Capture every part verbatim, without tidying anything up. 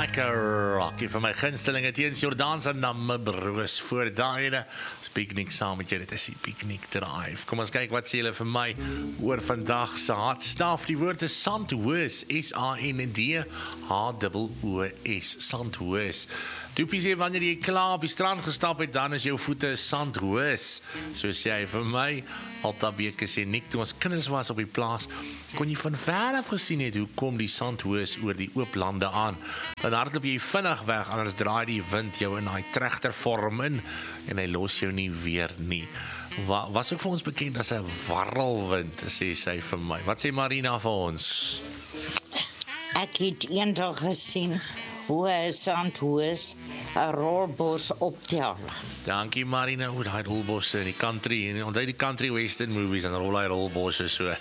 Lekker rockie van my gunstelinge teens Jordaans en Namibroos voor daai piknik saam met jou, dit is die Piknik Drive. Kom ons kyk wat sê julle vir my oor vandag se hot stuff. Die woord is Sandhoos, S A N D H O O S, Sandhoos. Toepie sê, wanneer jy klaar op die strand gestap het, dan is jou voete sandhoos. So sê hy vir my, Altabeke sê, Nick, toe ons kinders was op die plaas, kon jy van ver af gesien het, hoe kom die sandhoos oor die oop lande aan. Dan hardloop jy vinnig weg, anders draai die wind jou in die trechtervorm in, en hy los jou nie weer nie. Wa, was ook vir ons bekend as 'n warrelwind, sê sy vir my. Wat sê Marina vir ons? Ek het eendag gesien hoe 'n sandhoos 'n rolbos optel. Dankie Marina, hoe daai rolbosse in die country, en onthou die country western movies, dan rol hy rolbosse so.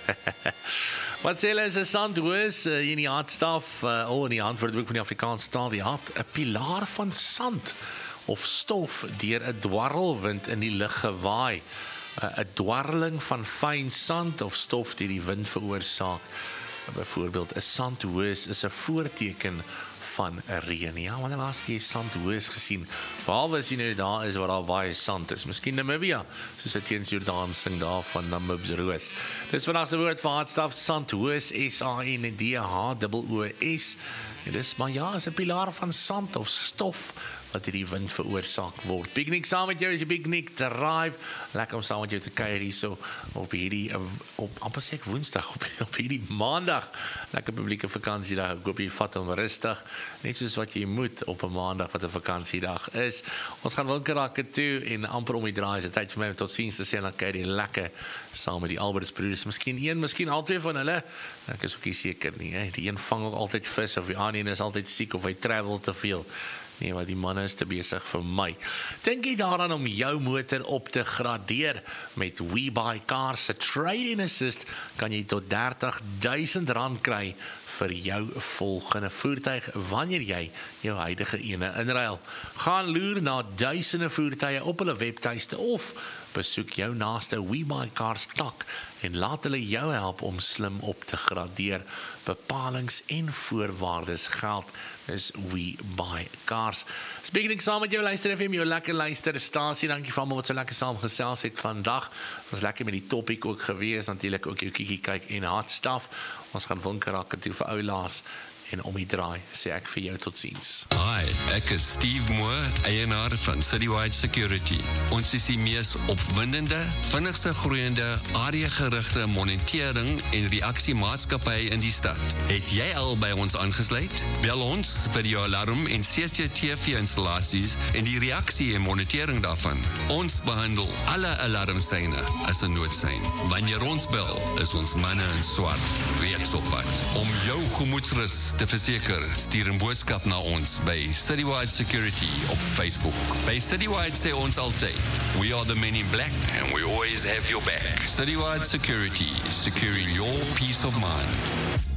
Wat sê hulle is 'n sandhoos, uh, in die hardstaf, uh, oh, in die antwoord ook van die Afrikaanse taal, die hart, 'n pilaar van sand, of stof, deur 'n dwarrelwind in die lug gewaai. 'n Dwarreling van fyn sand of stof deur die wind veroorsaak. Byvoorbeeld, 'n sandhoos is 'n voorteken van 'n reën. Ja, wanneer laas het jy sandhoos gesien? Behalwe as jy nou daar is waar daar baie sand is. Miskien Namibia, soos dit teens Jordaan sing daar van Namibroos. Dis vandag se woord vir hardstaf, sandhoos, S A N D H O O S. En dis, maar ja, is 'n pilaar van sand of stof wat die wind veroorsaak word. Piknik saam met jou is die Piknik Drive. Lekker om saam met jou te kuier hier so op hierdie, op amper sê ek woensdag, op, op hierdie maandag. Lekker publieke vakansiedag. Ek hoop jy vat hom rustig, net soos wat jy moet op 'n maandag wat 'n vakansiedag is. Ons gaan Winkelrakke toe en amper om die draai is dit tyd vir my om tot ziens te sê en dan kuier jy lekker saam met die Alberts broers. Miskien een, miskien al twee van hulle. Ek is ook nie seker nie. He. Die een vang ook altyd vis of die ander is altyd siek of hy travel te veel. Nee, maar die man is te besig vir my. Dink jy daaraan om jou motor op te gradeer? Met WeBuyCars se Trade-in Assist kan jy tot dertig duisend rand kry vir jou volgende voertuig wanneer jy jou huidige ene inruil. Gaan loer na duisende voertuie op hulle webtuiste of besoek jou naaste WeBuyCars tak en laat hulle jou help om slim op te gradeer. Bepalings en voorwaardes geld is WeBuyCars. Speaking saam met jou luister F M, jou lekker luister stasie. Dankie vir almal wat so lekker saam gesels het vandag. Ons lekker met die topic ook gewees, natuurlik ook jou kiekie kyk en hard stuff. Ons gaan Winkelrakke toe vir oulaas en om die draai, sê ek vir jou tot ziens. Hi, ek is Steve Moore, eienaar van Citywide Security. Ons is die mees opwindende, vinnigste groeiende, areagerigte monitering en reaksiemaatskappy in die stad. Het jy al by ons aangesluit? Bel ons vir jou alarm en C C T V-installasies en die reaksie en monitering daarvan. Ons behandel alle alarmsyne as 'n noodsein. Wanneer ons bel, is ons manne in swart reeds op pad. Om jou gemoedsrus te verseker, stuur 'n boodskap na ons by Citywide Security op Facebook. By Citywide sê ons altyd, we are the men in black and we always have your back. Citywide Security, securing your peace of mind.